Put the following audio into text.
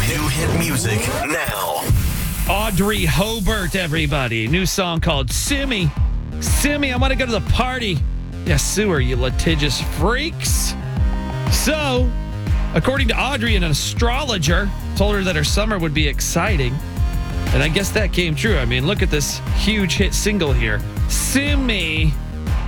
New hit music now. Audrey Hobart, everybody. New song called Simmy. Simmy, I want to go to the party. Yes, Sue, are you litigious freaks? So, according to Audrey, an astrologer told her that her summer would be exciting. And I guess that came true. I mean, look at this huge hit single here. Simmy.